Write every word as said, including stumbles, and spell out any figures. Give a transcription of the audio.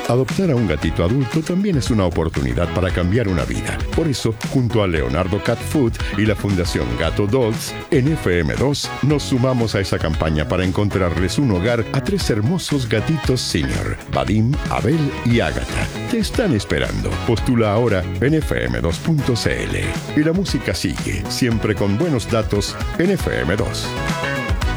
Adoptar a un gatito adulto también es una oportunidad para cambiar una vida. Por eso, junto a Leonardo Cat Food y la Fundación Gato Dogs, en F M dos nos sumamos a esa campaña para encontrarles un hogar a tres hermosos gatitos senior, Vadim, Abel y Ágata. Te están esperando. Postula ahora en efe eme dos punto ce ele. Y la música sigue, siempre con buenos datos en F M dos.